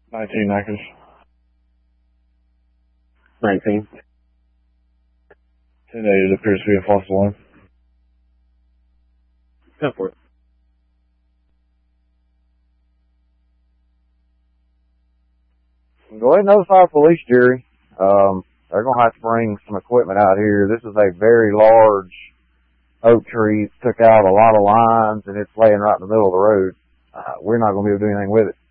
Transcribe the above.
19 acres. 19. 10-8, it appears to be a false alarm. Go for it. Go ahead and notify police, Jerry. They're going to have to bring some equipment out here. This is a very large oak tree. It took out a lot of lines, and it's laying right in the middle of the road. We're not going to be able to do anything with it.